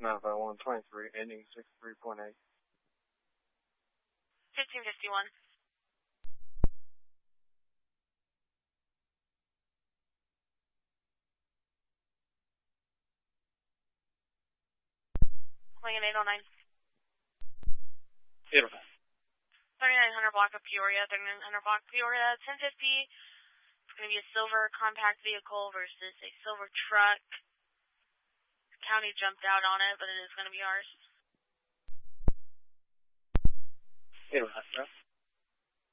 95123, ending 63.8. 1551. Lincoln 809. 3900 block of Peoria, 3900 block Peoria, 1050. It's going to be a silver compact vehicle versus a silver truck. The county jumped out on it, but it is going to be ours. 809.